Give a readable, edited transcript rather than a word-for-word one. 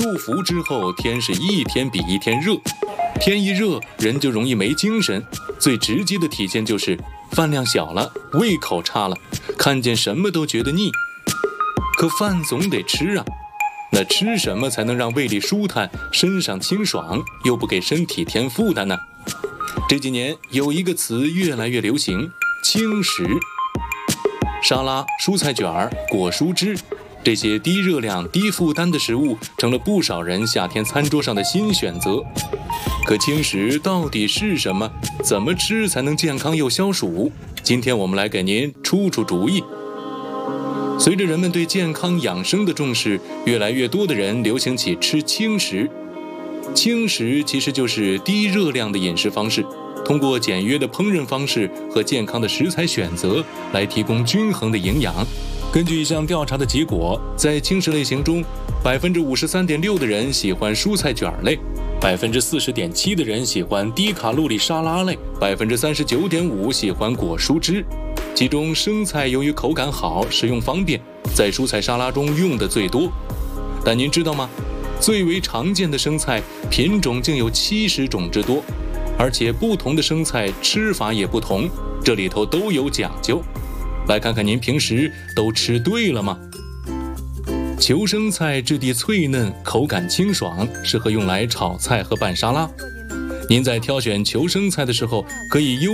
入伏之后，天是一天比一天热，天一热，人就容易没精神。最直接的体现就是饭量小了，胃口差了，看见什么都觉得腻。可饭总得吃啊，那吃什么才能让胃里舒坦，身上清爽，又不给身体添负担呢？这几年有一个词越来越流行，轻食。沙拉、蔬菜卷、果蔬汁，这些低热量、低负担的食物成了不少人夏天餐桌上的新选择。可轻食到底是什么？怎么吃才能健康又消暑？今天我们来给您出主意。随着人们对健康养生的重视，越来越多的人流行起吃轻食。轻食其实就是低热量的饮食方式，通过简约的烹饪方式和健康的食材选择来提供均衡的营养。根据一项调查的结果，在轻食类型中 53.6% 的人喜欢蔬菜卷类， 40.7% 的人喜欢低卡路里沙拉类， 39.5% 喜欢果蔬汁。其中生菜由于口感好，食用方便，在蔬菜沙拉中用的最多。但您知道吗？最为常见的生菜品种竟有70种之多，而且不同的生菜吃法也不同，这里头都有讲究。来看看您平时都吃对了吗？球生菜质地脆嫩，口感清爽，适合用来炒菜和拌沙拉。您在挑选球生菜的时候，可以优